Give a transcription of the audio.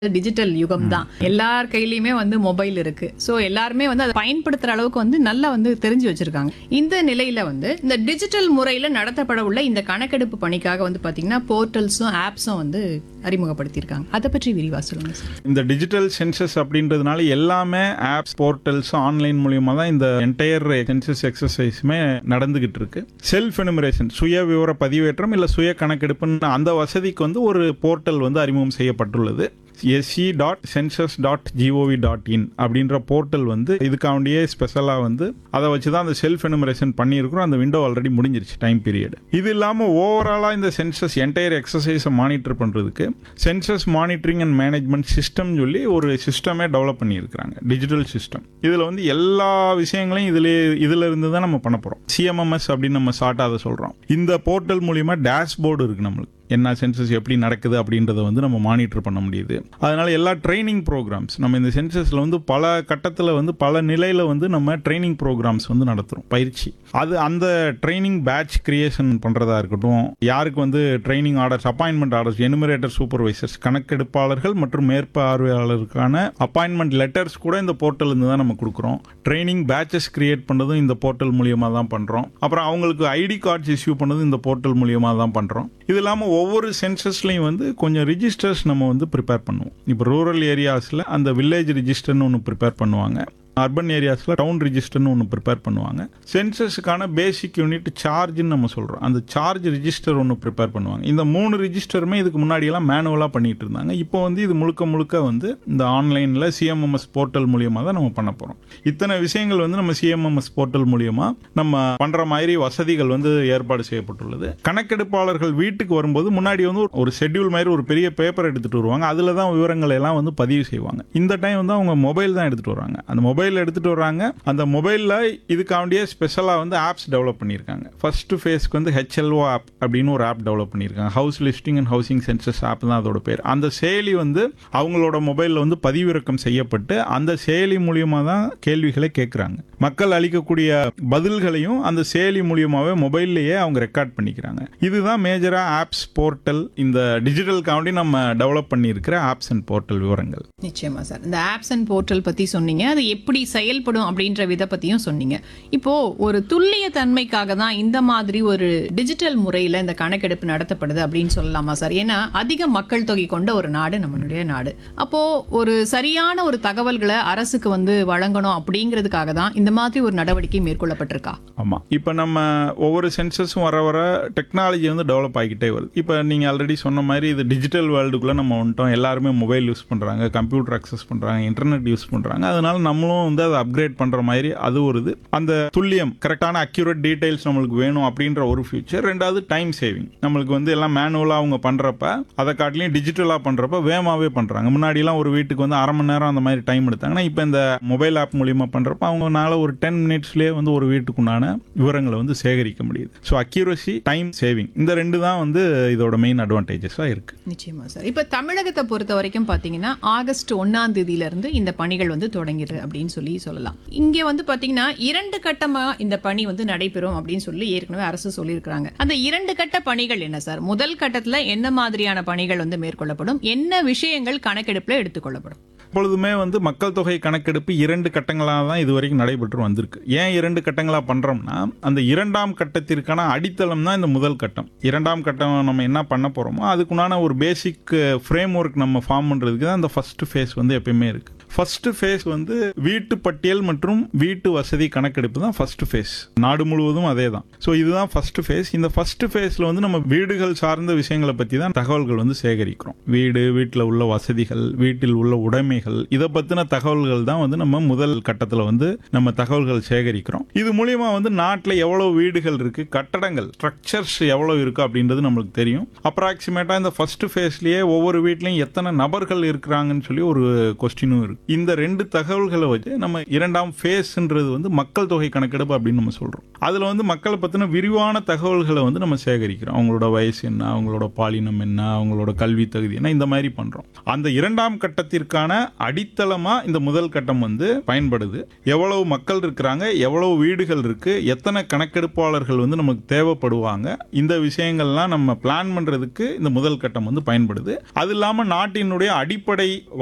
Digital யுகம் தான். எல்லார் கையிலயுமே மொபைல் இருக்கு. சோ எல்லாருமே அதை பயன்படுத்துற அளவுக்கு நல்லா தெரிஞ்சு வச்சிருக்காங்க. இந்த நிலையில இந்த டிஜிட்டல் முறையில நடத்தப்பட உள்ள இந்த கணக்கெடுப்பு பணிக்காக பாத்தீங்கன்னா போர்ட்டல்ஸும் ஆப்ஸும் அறிமுகப்படுத்தியிருக்காங்க. அதை பற்றி விரிவா சொல்லுங்க சார். இந்த டிஜிட்டல் சென்சஸ் அப்படின்றதுனால எல்லாமே ஆப்ஸ், போர்ட்டல்ஸ், ஆன்லைன் மூலியமா தான் இந்த என்டையர் சென்சஸ் எக்ஸசைஸுமே நடந்துகிட்டு இருக்கு. செல்ஃப் எனுமரேஷன், சுய விவர பதிவேற்றம் இல்ல சுய கணக்கெடுப்புன்னு அந்த வசதிக்கு ஒரு போர்ட்டல் அறிமுகம் செய்யப்பட்டுள்ளது. se.census.gov.in அப்படின்ற போர்ட்டல் இதுக்காண்டியே ஸ்பெஷலா அதை வச்சுதான் அந்த செல்ஃப் எனுமரேஷன் பண்ணியிருக்கிறோம். அந்த விண்டோ ஆல்ரெடி முடிஞ்சிருச்சு டைம் பீரியட். இது இல்லாம ஓவராலா இந்த சென்சஸ் என்டையர் எக்ஸசைஸை மானிட்டர் பண்றதுக்கு census monitoring and management system சொல்லி ஒரு சிஸ்டமே டெவலப் பண்ணியிருக்கிறாங்க, டிஜிட்டல் சிஸ்டம். இதுல எல்லா விஷயங்களையும் இதுல இருந்து தான் நம்ம பண்ண போறோம். CMMS அப்படின்னு நம்ம ஷார்ட்டா அதை சொல்றோம். இந்த போர்ட்டல் மூலியமா டேஷ்போர்டு இருக்கு, நம்மளுக்கு என்ன சென்சஸ் எப்படி நடக்குது அப்படின்றத நம்ம மானிட்டர் பண்ண முடியுது. அதனால எல்லா ட்ரைனிங் ப்ரோக்ராம்ஸ் நம்ம இந்த சென்சஸ்ல பல கட்டத்தில் பல நிலையில நம்ம ட்ரைனிங் ப்ரோக்ராம்ஸ் நடத்துறோம், பயிற்சி. அது அந்த ட்ரைனிங் பேட்ச் கிரியேஷன் பண்றதா இருக்கட்டும், யாருக்கு training orders, appointment orders, enumerator, supervisors, கணக்கெடுப்பாளர்கள் மற்றும் மேற்பார்வையாளருக்கான அப்பாயின்மெண்ட் லெட்டர்ஸ் கூட இந்த போர்ட்டல் இருந்து தான் நம்ம கொடுக்குறோம். ட்ரைனிங் பேட்சஸ் கிரியேட் பண்ணதும் இந்த போர்ட்டல் மூலியமா தான் பண்றோம். அப்புறம் அவங்களுக்கு ஐடி கார்ட்ஸ் இஷ்யூ பண்ணதும் இந்த போர்ட்டல் மூலியமா தான் பண்றோம். இது இல்லாம ஒவ்வொரு சென்சஸ்லையும் கொஞ்சம் ரிஜிஸ்டர்ஸ் நம்ம ப்ரிப்பேர் பண்ணுவோம். இப்போ ரூரல் ஏரியாஸ்ல அந்த வில்லேஜ் ரிஜிஸ்டர்னு ஒன்று ப்ரிப்பேர் பண்ணுவாங்க. அர்பன் ஏரியாஸ்ல டவுன் ரிஜிஸ்டர்னு ஒன்று ப்ரிப்பேர் பண்ணுவாங்க. சென்சஸுக்கான பேசிக் யூனிட் சார்ஜ்னு நம்ம சொல்றோம், அந்த சார்ஜ் ரிஜிஸ்டர் ஒன்று ப்ரிப்பேர் பண்ணுவாங்க. இந்த 3 ரிஜிஸ்டருமே இதுக்கு முன்னாடி எல்லாம் மேனுவலா பண்ணிட்டு இருந்தாங்க. இப்போ இது முழுக்க முழுக்க இந்த ஆன்லைன்ல CMMS போர்ட்டல் மூலியமா தான் நம்ம பண்ண போறோம். இத்தனை விஷயங்கள் நம்ம CMMS போர்ட்டல் மூலியமா நம்ம பண்ற மாதிரி வசதிகள் ஏற்பாடு செய்யப்பட்டுள்ளது. கணக்கெடுப்பாளர்கள் வீட்டுக்கு வரும்போது முன்னாடி ஒரு ஷெட்யூல் மாதிரி ஒரு பெரிய பேப்பர் எடுத்துட்டு வருவாங்க. அதுல தான் விவரங்களை எல்லாம் பதிவு செய்வாங்க. இந்த டைம் அவங்க மொபைல் தான் எடுத்துட்டு வராங்க. அந்த மொபைல் எடுத்துட்டு வராங்க. அந்த மொபைல்ல இதுக்காண்டியே ஸ்பெஷலா ஆப்ஸ் டெவலப் பண்ணியிருக்காங்க. ஃபர்ஸ்ட் ஃபேஸ்க்கு HLO ஆப் அப்படின்னு ஒரு ஆப் டெவலப் பண்ணியிருக்காங்க. House listing and housing census app தான் அதோட பேர். அந்த செயலி அவங்களோட மொபைல்ல பதிவிறக்கம் செய்யப்பட்டு அந்த செயலி மூலியமா தான் கேள்விகளை கேட்கறாங்க. மக்கள் அளிக்கக்கூடிய பதில்களையும் அந்த செயலி மூலியமாவே மொபைல்லையே அவங்க ரெக்கார்ட் பண்ணிக்கிறாங்க. இதுதான் மேஜரா ஆப்ஸ், போர்ட்டல், இந்த டிஜிட்டல் காண்டி நம்ம டெவலப் பண்ணியிருக்கிற ஆப்ஸ் அண்ட் போர்ட்டல் விவரங்கள். நிச்சயமா சார். இந்த ஆப்ஸ் அண்ட் போர்ட்டல் பத்தி சொன்னீங்க, அது எப்படி செயல்படும் அப்படின்ற வித பத்தியும் சொன்னீங்க. இப்போ ஒரு துல்லிய தன்மைக்காக தான் இந்த மாதிரி ஒரு டிஜிட்டல் முறையில இந்த கணக்கெடுப்பு நடத்தப்படுது அப்படின்னு சொல்லலாமா சார்? ஏன்னா அதிக மக்கள் தொகை கொண்ட ஒரு நாடு நம்மளுடைய நாடு. அப்போ ஒரு சரியான ஒரு தகவல்களை அரசுக்கு வழங்கணும் அப்படிங்கிறதுக்காக தான் இந்த மாதிரி ஒரு நடவடிக்கை மேற்கொள்ளப்பட்டிருக்கா? ஆமா. இப்ப நம்ம ஒவ்வொரு சென்சஸும் வர வர டெக்னாலஜி டெவலப் ஆகிட்டே வருது. இப்ப நீங்க ஆல்ரெடி சொன்ன மாதிரி இது டிஜிட்டல் வேர்ல்டுக்குள்ள நம்ம வந்துட்டோம். எல்லாருமே மொபைல் யூஸ் பண்றாங்க, கம்ப்யூட்டர் அக்சஸ் பண்றாங்க, இன்டர்நெட் யூஸ் பண்றாங்க. அதனால நம்மளும் அதை அப்கிரேட் பண்ற மாதிரி அது ஒரு இது. அந்த துல்லியம், கரெக்டான அக்யூரேட் டீடைல்ஸ் நம்மளுக்கு வேணும் அப்படின்ற ஒரு ஃபியூச்சர். ரெண்டாவது டைம் சேவிங். நம்மளுக்கு எல்லாம் மேனுவலா அவங்க பண்றப்ப அதை காட்டிலையும் டிஜிட்டலா பண்றப்ப வேகமாவே பண்றாங்க. முன்னாடி எல்லாம் ஒரு வீட்டுக்கு அரை மணி நேரம் அந்த மாதிரி டைம் எடுத்தாங்கன்னா இப்ப இந்த மொபைல் ஆப் மூலியமா பண்றப்ப அவங்கனால ஒரு 10 மினிட்ஸ்லயே ஒரு வீட்டுக்குண்டான விவரங்களை சேகரிக்க முடியுது. ஸோ அக்யூரசி, டைம் சேவிங், இந்த ரெண்டு தான் இதோட மெயின் அட்வான்டேஜஸா இருக்கு. நிச்சயமா சார். இப்ப தமிழகத்தை பொறுத்த வரைக்கும் பாத்தீங்கன்னா ஆகஸ்ட் 1ஆம் தேதியில இருந்து இந்த பணிகள் தொடங்கிடு அப்படின்னு சொல்லலாம். இங்க பாத்தீங்கன்னா 2 கட்டமா இந்த பணி நடைபெறும் அப்படின்னு சொல்லி ஏற்கனவே அரசு சொல்லியிருக்காங்க. அந்த 2 கட்ட பணிகள் என்ன சார்? முதல் கட்டத்துல என்ன மாதிரியான பணிகள் மேற்கொள்ளப்படும், என்ன விஷயங்கள் கணக்கெடுப்புல எடுத்துக்கொள்ளப்படும்? எப்பொழுதுமே மக்கள் தொகை கணக்கெடுப்பு 2 கட்டங்களாக தான் இதுவரைக்கும் நடைபெற்று வந்திருக்கு. ஏன் 2 கட்டங்களா பண்றோம்னா, அந்த 2ஆம் கட்டத்திற்கான அடித்தளம் தான் இந்த முதல் கட்டம். 2ஆம் கட்டம் நம்ம என்ன பண்ண போறோமோ அதுக்குண்டான ஒரு பேசிக் ஃப்ரேம் ஒர்க் நம்ம ஃபார்ம் பண்றதுக்கு தான் இந்த ஃபர்ஸ்ட் ஃபேஸ் எப்பயுமே இருக்கு. ஃபர்ஸ்ட் ஃபேஸ் வீட்டு பட்டியல் மற்றும் வீட்டு வசதி கணக்கெடுப்பு தான் ஃபர்ஸ்ட் ஃபேஸ். நாடு முழுவதும் அதே தான். ஸோ இதுதான் ஃபர்ஸ்ட் ஃபேஸ். இந்த ஃபர்ஸ்ட் ஃபேஸ்ல நம்ம வீடுகள் சார்ந்த விஷயங்களை பத்தி தான் தகவல்கள் சேகரிக்கிறோம். வீட்டில் உள்ள வசதிகள், வீட்டில் உள்ள உடைமைகள், இதை பத்தின தகவல்கள் தான் நம்ம முதல் கட்டத்தில் நம்ம தகவல்கள் சேகரிக்கிறோம். இது மூலியமா நாட்டில் எவ்வளவு வீடுகள் இருக்கு, கட்டடங்கள், ஸ்ட்ரக்சர்ஸ் எவ்வளவு இருக்கு அப்படின்றது நம்மளுக்கு தெரியும். அப்ராக்சிமேட்டா இந்த ஃபர்ஸ்ட் ஃபேஸ்லயே ஒவ்வொரு வீட்லயும் எத்தனை நபர்கள் இருக்கிறாங்கன்னு சொல்லி ஒரு கொஸ்டினும் இருக்கு. இந்த 2 தகவல்களை வச்சு நம்ம இரண்டாம் ஃபேஸ்ன்றது வந்து மக்கள் தொகை கணக்கெடுப்பு அப்படின்னு நம்ம சொல்றோம். அதுல வந்து மக்களை பத்தின விரிவான தகவல்களை வந்து நம்ம சேகரிக்கிறோம். அவங்களோட வயசு என்ன, அவங்களோட பாலினம் என்ன, அவங்களோட கல்வி தகுதி என்ன, இந்த மாதிரி பண்றோம். அந்த இரண்டாம் கட்டத்திற்கான அடித்தளமா இந்த முதல் கட்டம் வந்து பயன்படுது. எவ்வளவு மக்கள் இருக்கிறாங்க, எவ்வளவு வீடுகள் இருக்கு, எத்தனை கணக்கெடுப்பாளர்கள் வந்து நமக்கு தேவைப்படுவாங்க, இந்த விஷயங்கள்லாம் நம்ம பிளான் பண்றதுக்கு இந்த முதல் கட்டம் வந்து பயன்படுது. அது இல்லாம நாட்டினுடைய அடிப்படை